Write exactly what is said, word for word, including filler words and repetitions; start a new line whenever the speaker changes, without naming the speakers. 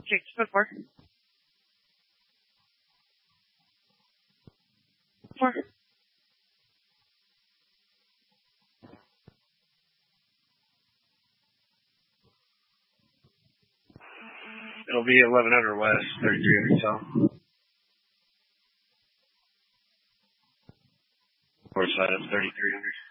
Jake, split four. Four.
It'll be eleven hundred west, thirty-three hundred south. North side of thirty-three hundred.